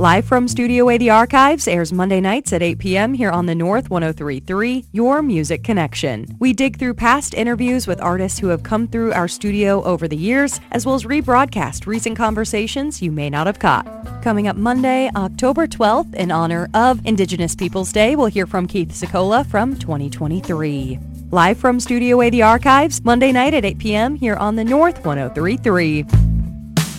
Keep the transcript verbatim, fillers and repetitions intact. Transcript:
Live from Studio A, The Archives airs Monday nights at eight p.m. here on the North one oh three point three, Your Music Connection. We dig through past interviews with artists who have come through our studio over the years, as well as rebroadcast recent conversations you may not have caught. Coming up Monday, October twelfth, in honor of Indigenous Peoples Day, we'll hear from Keith Secola from twenty twenty-three. Live from Studio A, The Archives, Monday night at eight p.m. here on the North one oh three point three.